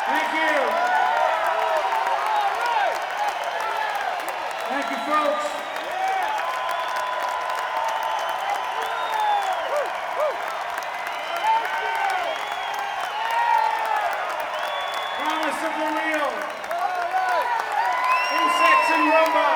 Thank you. Thank you, folks. Promise of the real. Insects and robots.